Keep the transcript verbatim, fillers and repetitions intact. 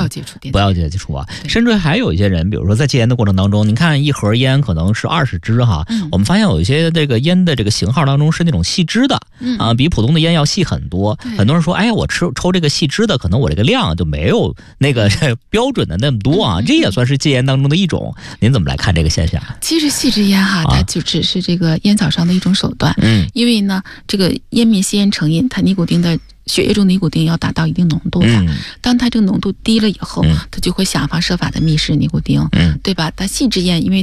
要接触电子烟， 不要接触啊。甚至还有一些人，比如说在戒烟的过程当中，您看一盒烟可能是二十支哈，嗯、我们发现有一些这个烟的这个型号当中是那种细支的，嗯、啊，比普通的烟要细很多。很多人说，哎呀，我吃抽这个细支的，可能我这个量就没有那个标准的那么多啊，嗯、这也算是戒烟当中的一种。您怎么来看这个现象？ 其实细支烟哈，它就只是这个烟草上的一种手段，嗯，因为呢，这个烟民吸烟成瘾，它尼古丁的血液中的尼古丁要达到一定浓度的，嗯、当它这个浓度低了以后，嗯、它就会想方设法的密释尼古丁，嗯、对吧？但细支烟因为